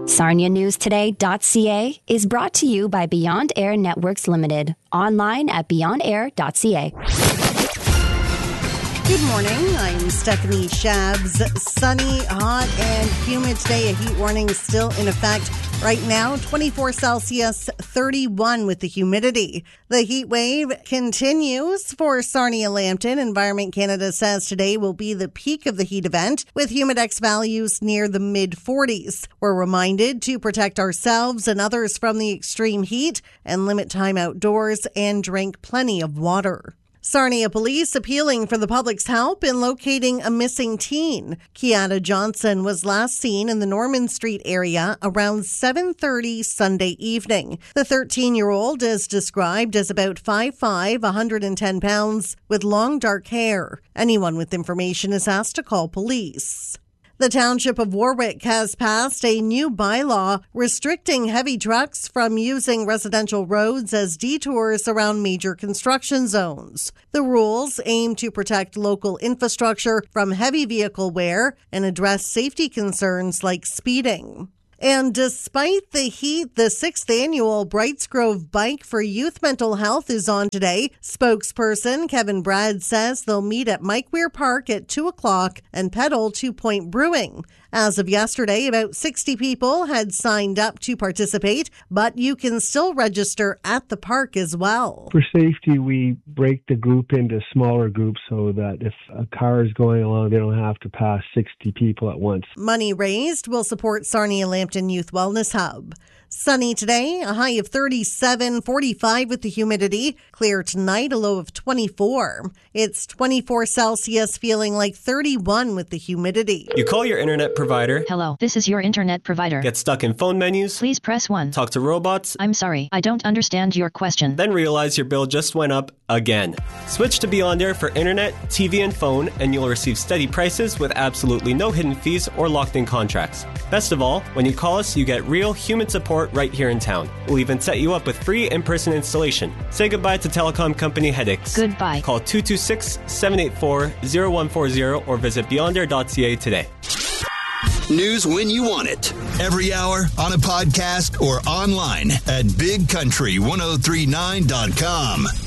SarniaNewsToday.ca is brought to you by Beyond Air Networks Limited. Online at beyondair.ca. Good morning. I'm Stephanie Shabs. Sunny, hot, and humid today. A heat warning is still in effect right now. 24 Celsius, 31 with the humidity. The heat wave continues for Sarnia-Lambton. Environment Canada says today will be the peak of the heat event with humidex values near the mid-40s. We're reminded to protect ourselves and others from the extreme heat and limit time outdoors and drink plenty of water. Sarnia police appealing for the public's help in locating a missing teen. Kiana Johnson was last seen in the Norman Street area around 7:30 Sunday evening. The 13-year-old is described as about 5'5", 110 pounds, with long dark hair. Anyone with information is asked to call police. The Township of Warwick has passed a new bylaw restricting heavy trucks from using residential roads as detours around major construction zones. The rules aim to protect local infrastructure from heavy vehicle wear and address safety concerns like speeding. And despite the heat, the 6th annual Brights Grove Bike for Youth Mental Health is on today. Spokesperson Kevin Brad says they'll meet at Mike Weir Park at 2 o'clock and pedal to Point Brewing. As of yesterday, about 60 people had signed up to participate, but you can still register at the park as well. For safety, we break the group into smaller groups so that if a car is going along, they don't have to pass 60 people at once. Money raised will support Sarnia-Lambton Youth Wellness Hub. Sunny today, a high of 37, 45 with the humidity. Clear tonight, a low of 24. It's 24 Celsius, feeling like 31 with the humidity. You call your internet provider. Hello, this is your internet provider. Get stuck in phone menus. Please press 1. Talk to robots. I'm sorry, I don't understand your question. Then realize your bill just went up again. Switch to Beyond Air for internet, TV, and phone, and you'll receive steady prices with absolutely no hidden fees or locked-in contracts. Best of all, when you call us, you get real human support right here in town. We'll even set you up with free in-person installation. Say goodbye to telecom company headaches. Goodbye. Call 226-784-0140 or visit beyondair.ca today. News when you want it. Every hour, on a podcast, or online at bigcountry1039.com.